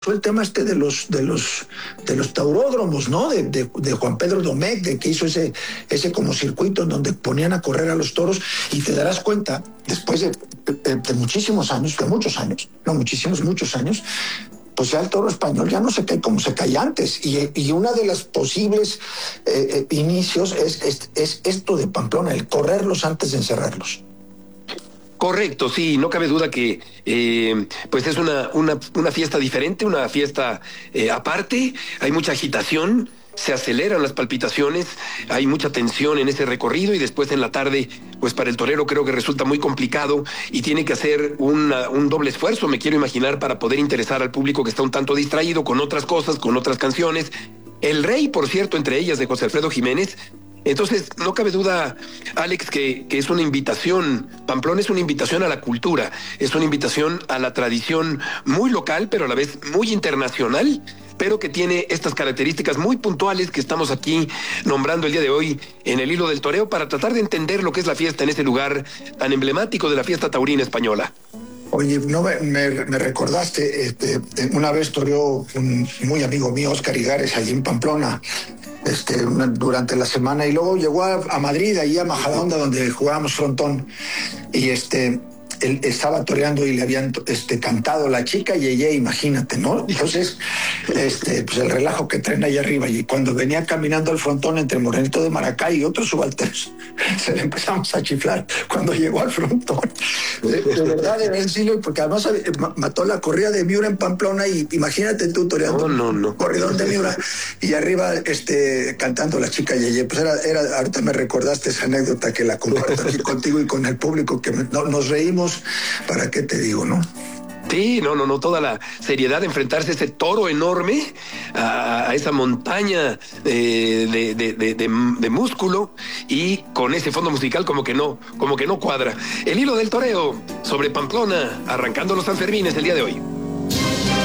fue el tema de los tauródromos, ¿no? De Juan Pedro Domecq, de que hizo ese como circuito en donde ponían a correr a los toros, y te darás cuenta, después de muchísimos años, muchos años, pues ya el toro español ya no se cae como se caía antes. Y una de las posibles inicios es esto de Pamplona, el correrlos antes de encerrarlos. Correcto, sí, no cabe duda que pues es una fiesta diferente, una fiesta aparte, hay mucha agitación, se aceleran las palpitaciones, hay mucha tensión en ese recorrido, y después en la tarde, pues para el torero creo que resulta muy complicado y tiene que hacer un doble esfuerzo, me quiero imaginar, para poder interesar al público que está un tanto distraído con otras cosas, con otras canciones. El Rey, por cierto, entre ellas de José Alfredo Jiménez. Entonces, no cabe duda, Alex, que es una invitación. Pamplona es una invitación a la cultura, es una invitación a la tradición muy local, pero a la vez muy internacional, pero que tiene estas características muy puntuales que estamos aquí nombrando el día de hoy en el hilo del toreo, para tratar de entender lo que es la fiesta en ese lugar tan emblemático de la fiesta taurina española. Oye, no me recordaste, una vez toreó un muy amigo mío, Óscar Igares, allí en Pamplona, durante la semana, y luego llegó a Madrid, ahí a Majadahonda, donde jugábamos frontón, y él estaba toreando y le habían cantado La Chica Yeye, imagínate, ¿no? Entonces, pues el relajo que traen ahí arriba, y cuando venía caminando al frontón entre Morenito de Maracay y otros subalternos, se le empezamos a chiflar cuando llegó al frontón. De verdad, de decirlo, porque además mató la corrida de Miura en Pamplona, y imagínate tú toreando un corridón de Miura, y arriba cantando La Chica Yeye. Pues ahorita me recordaste esa anécdota, que la comparto aquí contigo y con el público, que nos reímos. ¿Para qué te digo, no? Sí, no, toda la seriedad de enfrentarse a ese toro enorme, a esa montaña de músculo, y con ese fondo musical como que no cuadra. El hilo del toreo sobre Pamplona, arrancando los Sanfermines el día de hoy.